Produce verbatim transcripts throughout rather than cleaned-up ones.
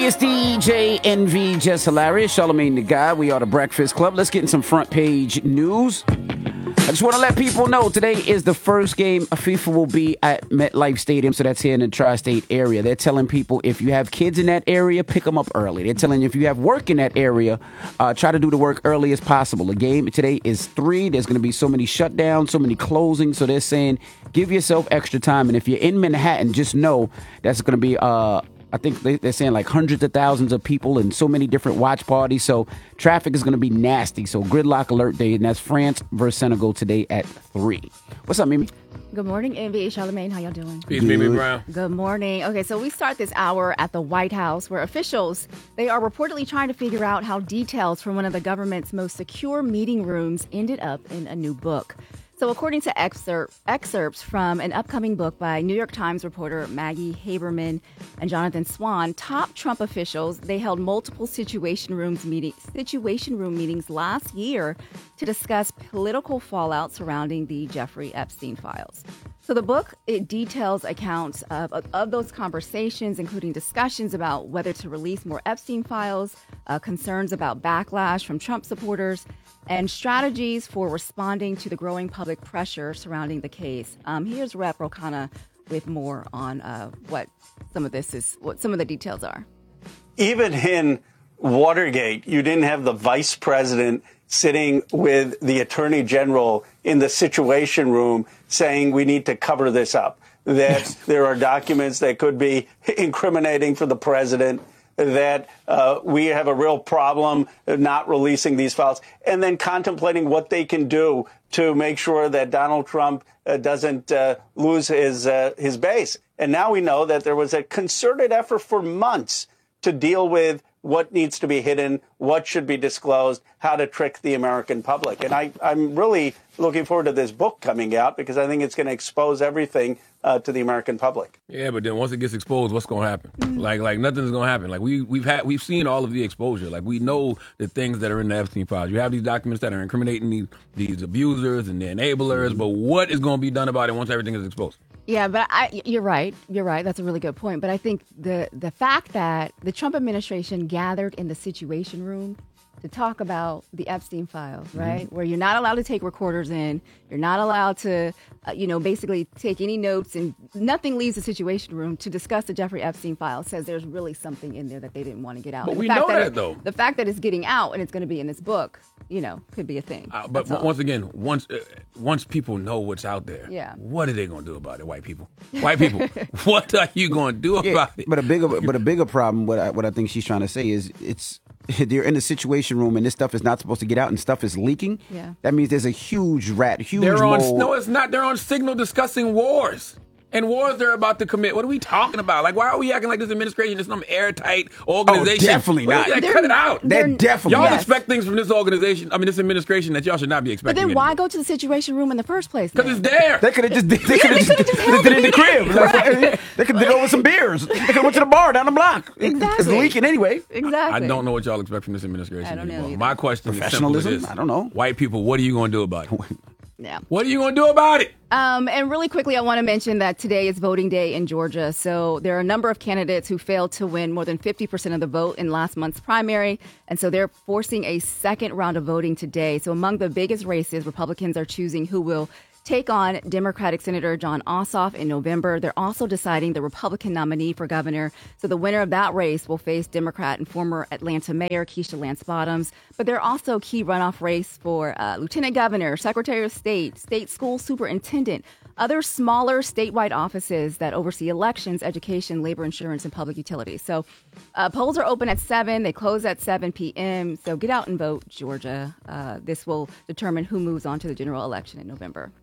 It's D J N V, Just Hilarious, Charlamagne the Guy. We are the Breakfast Club. Let's get in some front page news. I just want to let people know today is the first game FIFA will be at MetLife Stadium, so that's here in the tri-state area. They're telling people if you have kids in that area, pick them up early. They're telling you if you have work in that area, uh, try to do the work early as possible. The game today is three. There's going to be so many shutdowns, so many closings, so they're saying give yourself extra time. And if you're in Manhattan, just know that's going to be uh, I think they, they're saying like hundreds of thousands of people and so many different watch parties. So traffic is going to be nasty. So gridlock alert day, and that's France versus Senegal today at three. What's up, Mimi? Good morning, N B A. Charlamagne, how y'all doing? Peace, Mimi Brown. Good morning. Okay, so we start this hour at the White House, where officials, they are reportedly trying to figure out how details from one of the government's most secure meeting rooms ended up in a new book. So according to excerpt, excerpts from an upcoming book by New York Times reporter Maggie Haberman and Jonathan Swan, top Trump officials, they held multiple situation rooms meeting, situation room meetings last year to discuss political fallout surrounding the Jeffrey Epstein files. So the book, it details accounts of, of, of those conversations, including discussions about whether to release more Epstein files, uh, concerns about backlash from Trump supporters, and strategies for responding to the growing public pressure surrounding the case. Um, here's Rep Ro Khanna with more on uh, what some of this is, what some of the details are. Even in Watergate, you didn't have the vice president sitting with the attorney general in the situation room saying we need to cover this up, that yes. There are documents that could be incriminating for the president, that uh, we have a real problem not releasing these files, and then contemplating what they can do to make sure that Donald Trump uh, doesn't uh, lose his uh, his base. And now we know that there was a concerted effort for months to deal with what needs to be hidden, what should be disclosed, how to trick the American public. And I, I'm really looking forward to this book coming out because I think it's going to expose everything uh, to the American public. Yeah, but then once it gets exposed, what's going to happen? Mm-hmm. Like, like nothing's going to happen. Like we, we've had, we've seen all of the exposure. Like we know the things that are in the Epstein files. You have these documents that are incriminating these, these abusers and the enablers. Mm-hmm. But what is going to be done about it once everything is exposed? Yeah, but I, you're right. You're right. That's a really good point. But I think the the fact that the Trump administration gathered in the Situation Room to talk about the Epstein files, right, mm-hmm. where you're not allowed to take recorders in, you're not allowed to, uh, you know, basically take any notes, and nothing leaves the Situation Room to discuss the Jeffrey Epstein files, says there's really something in there that they didn't want to get out. But and we the fact know that, that it, though. The fact that it's getting out and it's going to be in this book, you know, could be a thing. Uh, but but once again, once uh, once people know what's out there, yeah. what are they going to do about it, white people? White people, what are you going to do yeah, about it? But a bigger, but a bigger problem, what I, what I think she's trying to say is it's they're in the Situation Room and this stuff is not supposed to get out and stuff is leaking. Yeah. That means there's a huge rat, huge They're on, mold. no, it's not. They're on Signal discussing wars. And wars they're about to commit. What are we talking about? Like, why are we acting like this administration is some airtight organization? Oh, definitely not. Like, cut it out. They're, they're definitely Y'all yes. expect things from this organization, I mean, this administration that y'all should not be expecting. But then anymore. why go to the Situation Room in the first place? Because it's there. They could have just, they yeah, could have just, just did it in the crib. Like, they could have did over some beers. They could have went to the bar down the block. Exactly. It's leaking anyway. Exactly. I don't know what y'all expect from this administration I don't know anymore. either. My question is simple as Professionalism? this. I don't know. White people, what are you going to do about it? Yeah. What are you going to do about it? Um, and really quickly, I want to mention that today is voting day in Georgia. So there are a number of candidates who failed to win more than fifty percent of the vote in last month's primary. And so they're forcing a second round of voting today. So among the biggest races, Republicans are choosing who will take on Democratic Senator Jon Ossoff in November. They're also deciding the Republican nominee for governor. So the winner of that race will face Democrat and former Atlanta Mayor Keisha Lance Bottoms. But there are also key runoff race for uh, Lieutenant Governor, Secretary of State, State School Superintendent, other smaller statewide offices that oversee elections, education, labor insurance, and public utilities. So uh, polls are open at seven. They close at seven p.m. So get out and vote, Georgia. Uh, this will determine who moves on to the general election in November.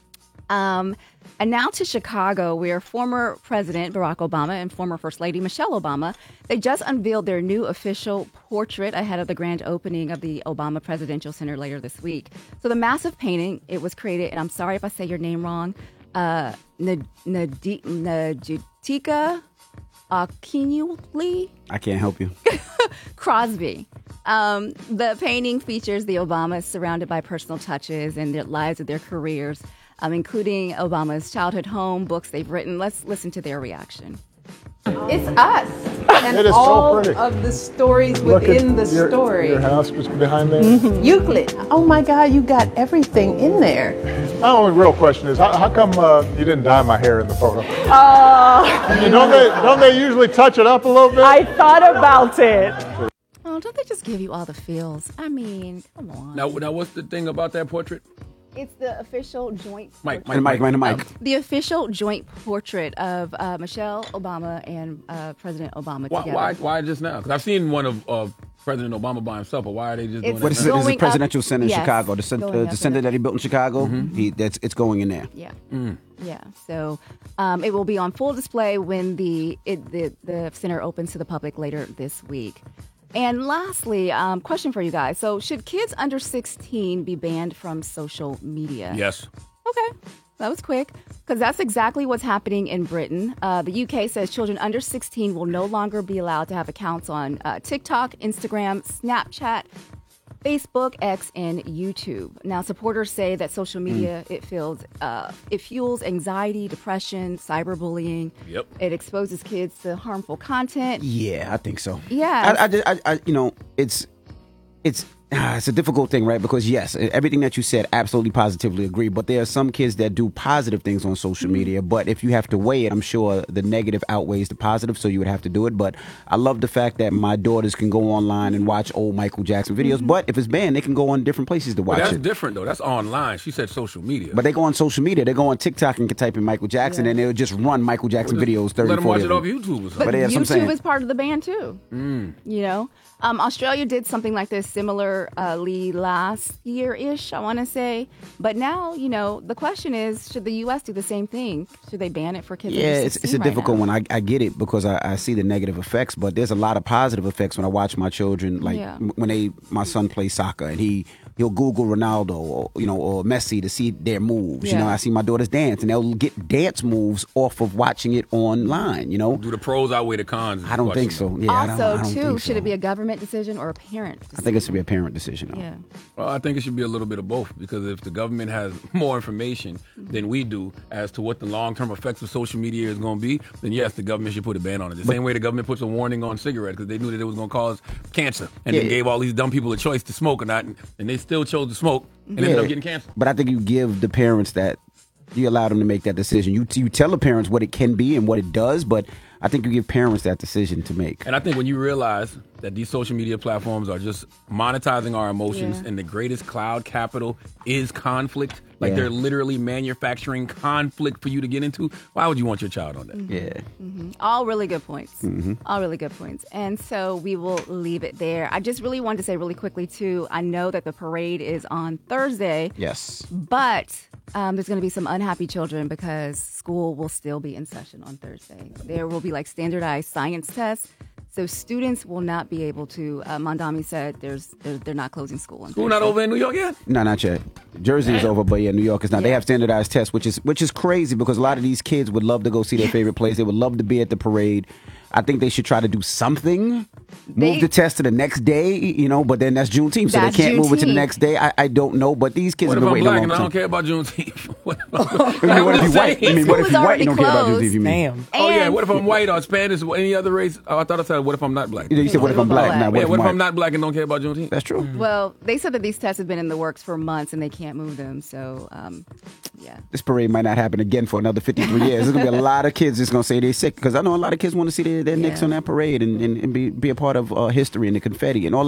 Um, and now to Chicago, where former President Barack Obama and former First Lady Michelle Obama, they just unveiled their new official portrait ahead of the grand opening of the Obama Presidential Center later this week. So the massive painting, it was created, and I'm sorry if I say your name wrong, uh, Najitika Akinyuli? I can't help you. Crosby. Um, the painting features the Obamas surrounded by personal touches and their lives of their careers, um, including Obama's childhood home, books they've written. Let's listen to their reaction. It's us. and It is so all pretty. of the stories Look within at the your, story. Your house was behind there. Euclid. Oh my God, you got everything in there. My only real question is, how, how come uh, you didn't dye my hair in the photo? Uh, You don't they don't they usually touch it up a little bit? I thought about it. Oh, don't they just give you all the feels? I mean, come on. Now, now, what's the thing about that portrait? It's the official joint. Mike, And Mike, Mike, Mike. The official joint portrait of uh, Michelle Obama and uh, President Obama Why, together. why, why just now? Because I've seen one of, of President Obama by himself, but why are they just doing It's that What is now? it? This is Going the presidential up- center in yes, Chicago. The, cen- going uh, up the in center it. that he built in Chicago. He, that's it's going in there. Yeah. Mm. Yeah. So um, it will be on full display when the, it, the the center opens to the public later this week. And lastly, um, question for you guys. So should kids under sixteen be banned from social media? Yes. Okay. That was quick because that's exactly what's happening in Britain. Uh, the U K says children under sixteen will no longer be allowed to have accounts on uh, TikTok, Instagram, Snapchat, Facebook, X, and YouTube. Now, supporters say that social media it feels uh, it fuels anxiety, depression, cyberbullying. Yep. It exposes kids to harmful content. Yeah, I think so. Yeah. I, I, I, I you know, it's it's ah, it's a difficult thing, right? Because yes, everything that you said, absolutely, positively agree. But there are some kids that do positive things on social Mm-hmm. media. But if you have to weigh it, I'm sure the negative outweighs the positive, so you would have to do it. But I love the fact that my daughters can go online and watch old Michael Jackson videos. Mm-hmm. But if it's banned, they can go on different places to But watch that's it. different, though. That's online. She said social media. But they go on social media. They go on TikTok and can type in Michael Jackson, and they'll just run Michael Jackson Just videos. thirty, let them watch forty it of off them. YouTube or something. But But yeah, that's what I'm saying. YouTube is part of the ban too. Mm. You know, um, Australia did something like this similarly last year-ish, I want to say. But now, you know, the question is, should the U S do the same thing? Should they ban it for kids? Yeah, under it's, it's a sixteen right difficult now? one. I, I get it because I, I see the negative effects, but there's a lot of positive effects when I watch my children. Like Yeah. m- when they, my son plays soccer and he he'll Google Ronaldo or you know or Messi to see their moves. You know, Yeah. I see my daughters dance and they'll get dance moves off of watching it online. You know, Do the pros outweigh the cons? is I the don't think question. so. Yeah, I don't, Also, I don't too, think should so. it be a government decision or a parent decision? I think it should be a parent decision. Though. Yeah. Well, I think it should be a little bit of both because if the government has more information than we do as to what the long-term effects of social media is going to be, then yes, the government should put a ban on it. The same way the government puts a warning on cigarettes because they knew that it was going to cause cancer and Yeah. then gave all these dumb people a choice to smoke or not, and, and they still chose to smoke and ended up getting cancer. But I think you give the parents that you allow them to make that decision. You you tell the parents what it can be and what it does, but I think you give parents that decision to make. And I think when you realize that these social media platforms are just monetizing our emotions Yeah. and the greatest cloud capital is conflict, like Yeah. they're literally manufacturing conflict for you to get into, why would you want your child on that? Yeah. All really good points. Mm-hmm. All really good points. And so we will leave it there. I just really wanted to say really quickly, too, I know that the parade is on Thursday, Yes. but um, there's going to be some unhappy children because school will still be in session on Thursday. There will be like standardized science tests. So students will not be able to, uh, Mondami said there's they're, they're not closing school. On School not Thursday. over in New York yet? No, not yet. Jersey is over, but yeah, New York is not. They Yeah. have standardized tests, which is which is crazy because a lot of these kids would love to go see their favorite place. They would love to be at the parade. I think they should try to do something. Move They- the test to the next day, you know, but then that's Juneteenth, so That's they can't move it to the Juneteenth. next day. I, I don't know, but these kids What have if been I'm waiting a black long and I time. don't care about Juneteenth? What, I mean, what if you white? I mean, what if School you is white? You don't care about already Juneteenth? You mean? Damn. Oh, yeah. And- What if I'm white or Spanish or any other race? Oh, I thought I said, what if I'm not black? You said, what if I'm black? Black. Now, Yeah, what if what I'm if I'm white? not black and don't care about Juneteenth? That's true. Well, they said that these tests have been in the works for months and they can't move them. So, um, yeah. This parade might not happen again for another fifty-three years. There's going to be a lot of kids that's going to say they're sick because I know a lot of kids want to see their, their Knicks Yeah. on that parade and, and, and be, be a part of uh, history and the confetti and all